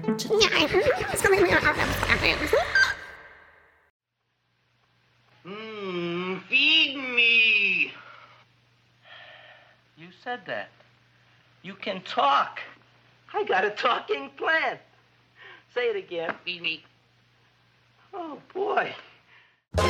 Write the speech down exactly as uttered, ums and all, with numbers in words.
Mmm, feed me. You said that. You can talk. I got a talking plant. Say it again. Feed me. Oh, boy.